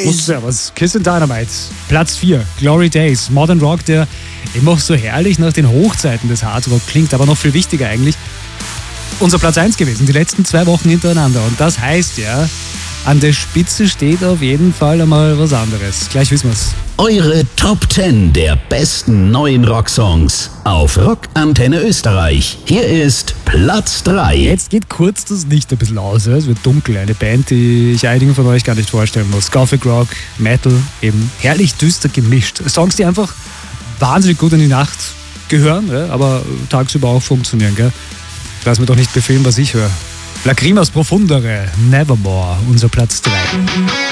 Days. Servus. Kiss and Dynamite. Platz 4. Glory Days. Modern Rock, der immer auch so herrlich nach den Hochzeiten des Hard Rock klingt, aber noch viel wichtiger eigentlich. Unser Platz 1 gewesen, die letzten 2 Wochen hintereinander. Und das heißt ja, an der Spitze steht auf jeden Fall einmal was anderes. Gleich wissen wir's. Eure Top 10 der besten neuen Rocksongs auf Rockantenne Österreich. Hier ist Platz 3. Jetzt geht kurz das Licht ein bisschen aus. Es wird dunkel. Eine Band, die ich einigen von euch gar nicht vorstellen muss. Gothic Rock, Metal, eben herrlich düster gemischt. Songs, die einfach wahnsinnig gut in die Nacht gehören, ja, aber tagsüber auch funktionieren. Gell? Lass mir doch nicht befehlen, was ich höre. Lacrimas Profundere, Nevermore, unser Platz 3.